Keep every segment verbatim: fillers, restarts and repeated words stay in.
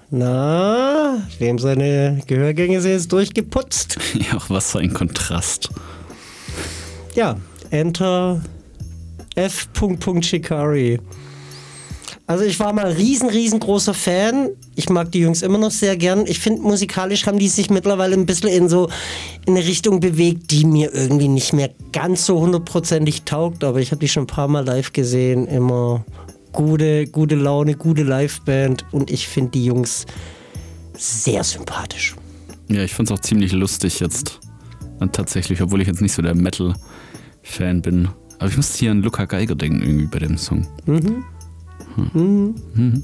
Na, wem seine Gehörgänge sind jetzt durchgeputzt. Ja, auch was für ein Kontrast. Ja, Enter F. Shikari. Also ich war mal riesen, riesengroßer Fan. Ich mag die Jungs immer noch sehr gern. Ich finde, musikalisch haben die sich mittlerweile ein bisschen in so in eine Richtung bewegt, die mir irgendwie nicht mehr ganz so hundertprozentig taugt. Aber ich habe die schon ein paar Mal live gesehen. Immer gute, gute Laune, gute Liveband. Und ich finde die Jungs sehr sympathisch. Ja, ich fand es auch ziemlich lustig jetzt. Und tatsächlich, obwohl ich jetzt nicht so der Metal-Fan bin. Aber ich musste hier an Luca Geiger denken irgendwie bei dem Song. Mhm. Mhm. Mhm.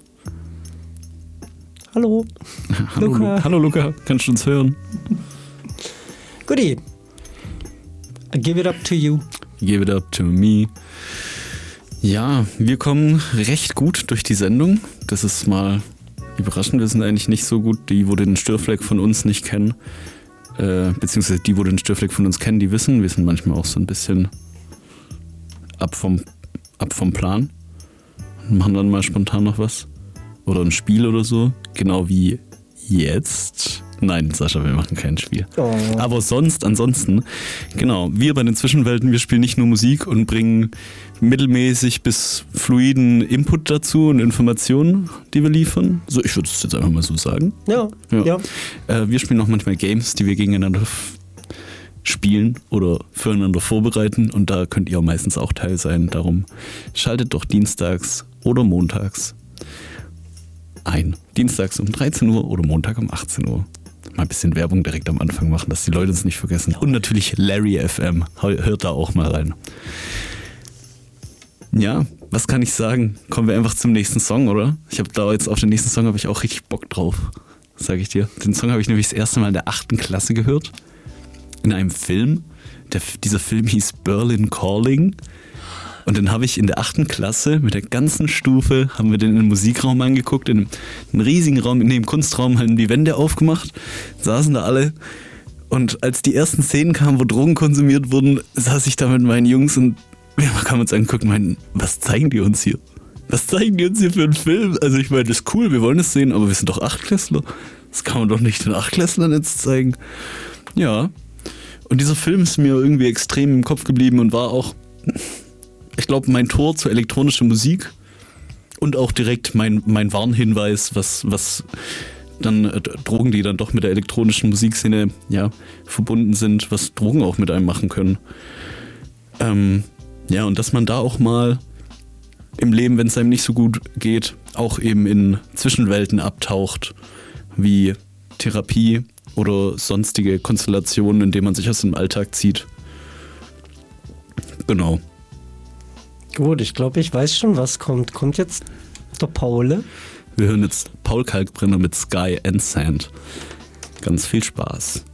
Hallo. Hallo Luca. Lu- Hallo Luca, kannst du uns hören? Guti. I give it up to you. Give it up to me. Ja, wir kommen recht gut durch die Sendung. Das ist mal überraschend. Wir sind eigentlich nicht so gut. Die, wo den Störfleck von uns nicht kennen, äh, beziehungsweise die, wo den Störfleck von uns kennen, die wissen, wir sind manchmal auch so ein bisschen ab vom, ab vom Plan. Machen dann mal spontan noch was. Oder ein Spiel oder so. Genau wie jetzt. Nein, Sascha, wir machen kein Spiel. Oh. Aber sonst, ansonsten, genau, wir bei den Zwischenwelten, wir spielen nicht nur Musik und bringen mittelmäßig bis fluiden Input dazu und Informationen, die wir liefern. So, ich würde es jetzt einfach mal so sagen. Ja, ja. ja. Äh, wir spielen auch manchmal Games, die wir gegeneinander f- spielen oder füreinander vorbereiten und da könnt ihr auch meistens auch Teil sein. Darum schaltet doch dienstags oder montags ein. Dienstags um dreizehn Uhr oder Montag um achtzehn Uhr. Mal ein bisschen Werbung direkt am Anfang machen, dass die Leute es nicht vergessen. Und natürlich Larry F M. Hört da auch mal rein. Ja, was kann ich sagen? Kommen wir einfach zum nächsten Song, oder? Ich habe da jetzt auf den nächsten Song habe ich auch richtig Bock drauf. Sage ich dir. Den Song habe ich nämlich das erste Mal in der achten Klasse gehört. In einem Film. Der, dieser Film hieß Berlin Calling. Und den habe ich in der achten Klasse mit der ganzen Stufe, haben wir den in den Musikraum angeguckt, in einem riesigen Raum, in dem Kunstraum haben die Wände aufgemacht, saßen da alle. Und als die ersten Szenen kamen, wo Drogen konsumiert wurden, saß ich da mit meinen Jungs und wir haben uns angeguckt und meinten, was zeigen die uns hier? Was zeigen die uns hier für einen Film? Also ich meine, das ist cool, wir wollen es sehen, aber wir sind doch Achtklässler. Das kann man doch nicht den Achtklässlern jetzt zeigen. Ja, und dieser Film ist mir irgendwie extrem im Kopf geblieben und war auch... Ich glaube, mein Tor zur elektronischen Musik und auch direkt mein, mein Warnhinweis, was, was dann äh, Drogen, die dann doch mit der elektronischen Musikszene ja, verbunden sind, was Drogen auch mit einem machen können. Ähm, ja, und dass man da auch mal im Leben, wenn es einem nicht so gut geht, auch eben in Zwischenwelten abtaucht, wie Therapie oder sonstige Konstellationen, in denen man sich aus dem Alltag zieht. Genau. Gut, ich glaube, ich weiß schon, was kommt. Kommt jetzt der Paul? Wir hören jetzt Paul Kalkbrenner mit Sky and Sand. Ganz viel Spaß.